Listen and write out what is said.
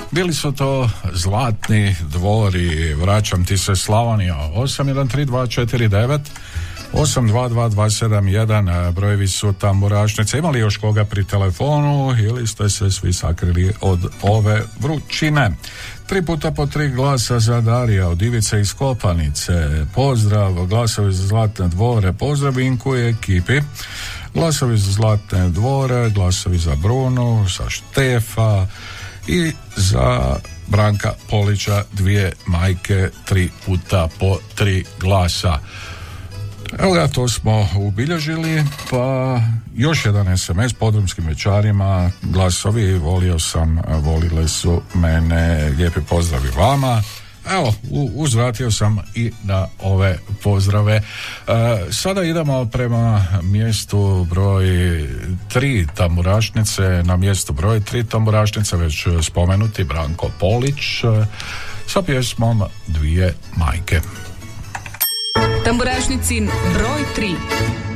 Bili su to Zlatni dvori, Vraćam ti se Slavonija. 813249 822271, brojevi su tamburašnice. Imali još koga pri telefonu ili ste se svi sakrili od ove vrućine? 3 puta po 3 glasa za Darija od Ivice iz Kopanice. Pozdrav, glasovi za Zlatne dvore, pozdrav Vinku i ekipi. Glasovi za Zlatne dvore, glasovi za Brunu, za Štefa i za Branka Polića, 2 majke, 3 puta po 3 glasa. Evo ga, to smo ubilježili, pa još jedan SMS podrumskim večarima, glasovi, volio sam, volile su mene, lijepi pozdravi vama. Evo, uzvratio sam i na ove pozdrave. Sada idemo prema mjestu broj 3 tamburašnice, na mjestu broj 3 tamburašnice već spomenuti Branko Polić sa pjesmom 2 majke. Tamburašnicin broj 3.